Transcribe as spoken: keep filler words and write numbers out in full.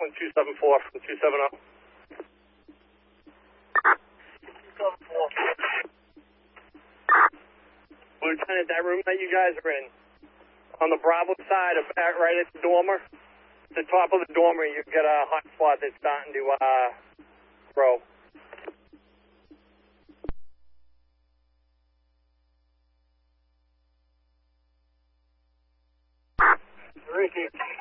Rockland two seven four from two seven zero. Lieutenant, that room that you guys are in, on the Bravo side, of that, right at the dormer, the top of the dormer, you get a hot spot that's starting to uh, grow. Ricky.